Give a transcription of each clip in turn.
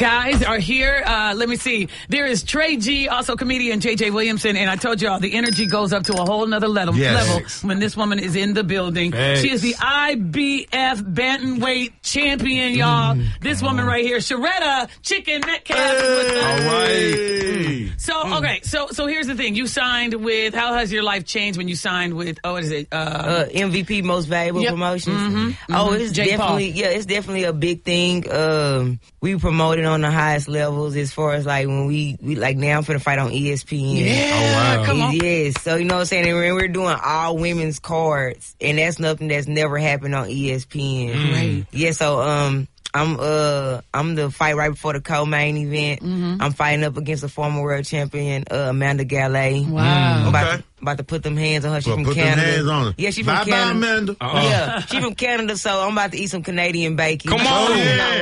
guys are here. Let me see. There is Trey G, also comedian JJ Williamson, and I told y'all the energy goes up to a whole nother level when this woman is in the building. She is the IBF bantamweight champion, y'all. This woman right here, Sharetta Chicken Metcalf. All right. So here's the thing. You signed with, how has your life changed when you signed with, what is it? MVP, Most Valuable Promotions. It's definitely, it's definitely a big thing. We promoted on the highest levels as far as like when we like now I'm finna fight on ESPN. Yeah, come on. Yes, so you know what I'm saying? And we're doing all women's cards, and that's nothing that's never happened on ESPN. Right. Yeah, so I'm the fight right before the co-main event. I'm fighting up against a former world champion, Amanda Galley. Wow. I'm about to put them hands on her. She's from put Canada. Them hands on her. Yeah, she's from Canada. Bye, Amanda. Yeah, she's from Canada, so I'm about to eat some Canadian bacon. Come on,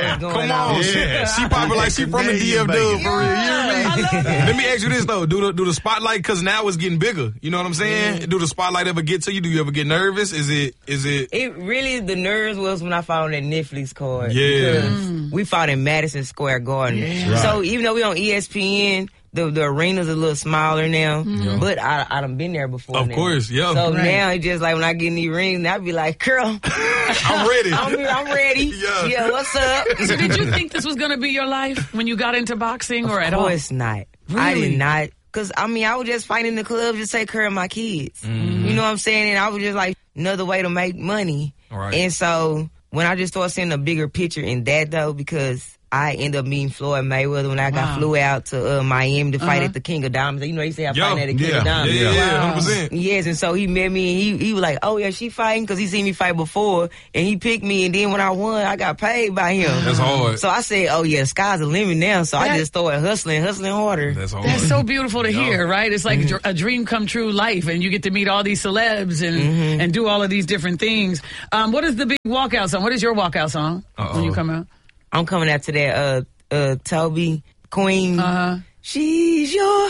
She probably like she from the DF Dub for real. You know what I mean? Let me ask you this though: do the spotlight, because now it's getting bigger. You know what I'm saying? Do the spotlight ever get to you? Do you ever get nervous? Is it? It really, the nerves was when I fought on that Netflix card. Yeah, we fought in Madison Square Garden. Yeah. So even though we on ESPN. The arena's a little smaller now, but I done been there before. Of now. course, yeah. So now it's just like when I get in these rings, I be like, girl, I'm ready. I'm ready. Yeah, what's up? So did you think this was going to be your life when you got into boxing or at all? Of course not. Really? I did not. Because, I was just fighting in the club to take care of my kids. You know what I'm saying? And I was just like, another way to make money. Right. And so when I just started seeing a bigger picture in that, though, because I ended up meeting Floyd Mayweather when I got flew out to Miami to fight at the King of Diamonds. You know, he said I'm fighting at the King of Diamonds. Yeah, 100%. Yes, and so he met me and he was like, oh, yeah, she fighting, because he seen me fight before, and he picked me, and then when I won, I got paid by him. That's hard. So I said, oh, yeah, sky's the limit now. So I just started hustling harder. That's hard. That's so beautiful to hear, right? It's like a dream come true life, and you get to meet all these celebs and do all of these different things. What is the big walkout song? What is your walkout song when you come out? I'm coming out to that Toby Queen. She's your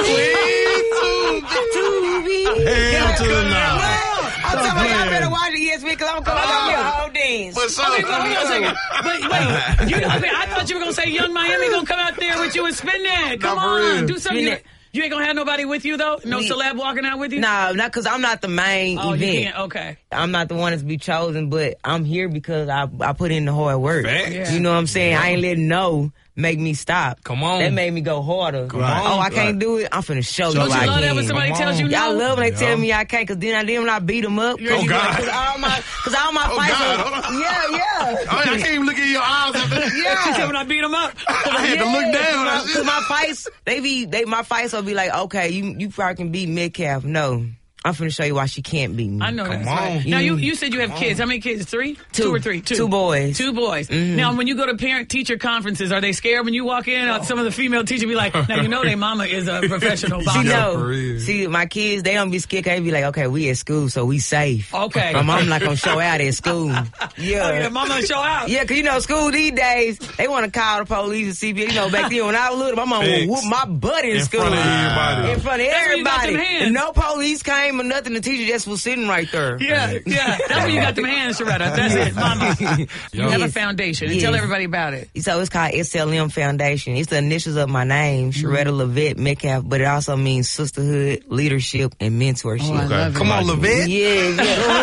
queen to be. Hell to the now. I'm talking about y'all better watch ESPN because I'm coming out here a whole dance. Okay, hold on a second. Wait. I thought you were going to say Young Miami going to come out there with you and spin that. Come on, do something. You ain't going to have nobody with you, though? No celeb walking out with you? No, not because I'm not the main event. You can't? Okay. I'm not the one that's be chosen, but I'm here because I put in the hard work. Facts. You know what I'm saying? I ain't letting make me stop. Come on. That made me go harder. Come on. Oh, I can't do it? I'm finna show you Don't you I love can. that when somebody tells you no? I love when they tell me I can't, because then when I beat them up. Oh, God. Because all my fights God. Yeah. I can't even look in your eyes after that. Yeah. She said when I beat him up. I had to look down. Because my fights, my fights will be like, okay, you probably can beat Metcalf. No. I'm finna show you why she can't beat me. I know that's on. right. Now, you said you have kids. How many kids? 3? 2 or 3? 2. 2 boys. 2 boys. Now, when you go to parent-teacher conferences, are they scared when you walk in? Some of the female teachers be like, now, you know their mama is a professional boxer. See, my kids, they don't be scared. They be like, okay, we at school, so we safe. Okay. My mom not gonna show out at school. Yeah, mama show out. Yeah, because, school these days, they want to call the police and CPS. Back then when I was little, my mom would whoop my butt in school. In front of everybody. In front of That's when you got everybody. them hands. And no police came or nothing. The teacher just was sitting right there. Yeah. That's when you got them hands, Sharetta. That's it, mama. You have a foundation. And tell everybody about it. So it's called SLM Foundation. It's the initials of my name, Sharetta Levette Metcalf, but it also means sisterhood, leadership, and mentorship. I love it. Come on, Levette. Yeah.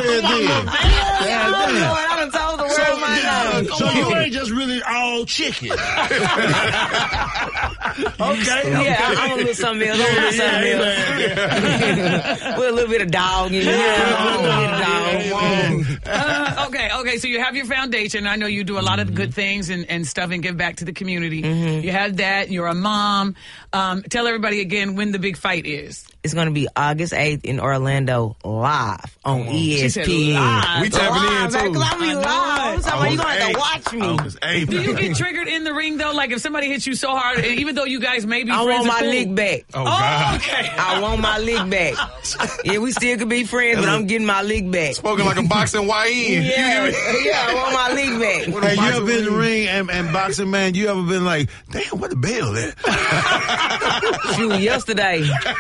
I done told the world my name. So you ain't just really all chicken. Okay. Yeah, I'm a little something else. With a little bit of dog in there. Okay. So you have your foundation. I know you do a lot of good things and stuff and give back to the community. You have that. You're a mom. Tell everybody again when the big fight is. It's going to be August 8th in Orlando, live on ESPN. She said live. We tapping in, too. Because I'll be live. So you're going to have to watch me. Do you get triggered in the ring, though? Like, if somebody hits you so hard, and even though you guys may be I friends, want my lick back. Oh, God. Okay. I want my lick back. Yeah, we still could be friends, but I'm getting my lick back. Spoken like a boxing YN. Yeah, I want my lick back. Hey, you ever been in the ring and boxing, man? You ever been like, damn, what the bell at? Shoot, yesterday.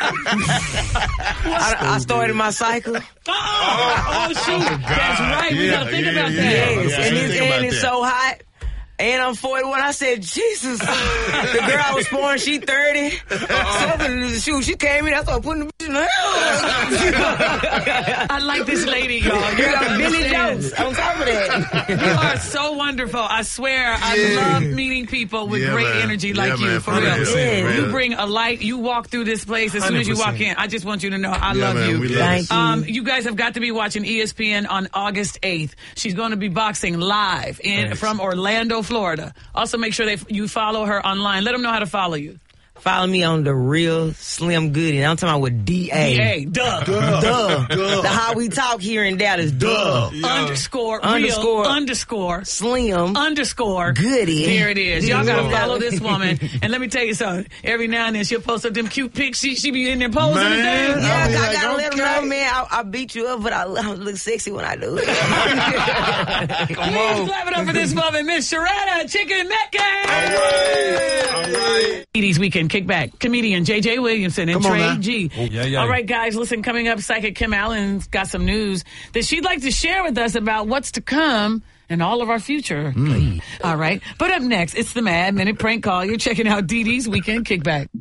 I started my cycle. Oh, shoot. That's right. We got to think about that. Yes, and it's so hot. And I'm 41. I said, Jesus. The girl I was born, she 30. Shoot, she came in. I started putting the bitch in the hell. I like this lady, y'all. You got Billy Jones on top of that. You are so wonderful. I swear, I love meeting people with great energy like you. For real. You bring a light. You walk through this place as soon as you walk in. I just want you to know I love you. Thank you. You guys have got to be watching ESPN on August 8th. She's going to be boxing live from Orlando, Florida. Also, make sure you follow her online. Let them know how to follow you. Follow me on The Real Slim Goody. I'm talking about with D-A. D-A. Duh. The how we talk here in Dallas. Duh. Underscore. Slim. Goody. There it is. Y'all got to follow this woman. And let me tell you something. Every now and then she'll post up them cute pics. She be in there posing. Man, I gotta let them know, man. I beat you up, but I look sexy when I do it. Come on. Clap it up for this woman, Miss Sharetta Chicken Metcalf. All right. Ladies Weekend Kickback. Comedian J.J. Williamson and Trey G. All right, guys, listen, coming up, psychic Kim Allen's got some news that she'd like to share with us about what's to come and all of our future. All right. But up next, it's the Mad Minute Prank Call. You're checking out Dee Dee's Weekend Kickback.